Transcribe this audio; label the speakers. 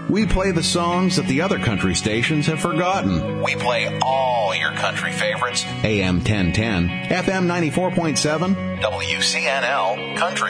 Speaker 1: We play the songs that the other country stations have forgotten.
Speaker 2: We play all your country favorites.
Speaker 1: AM 1010, FM 94.7,
Speaker 2: WCNL Country.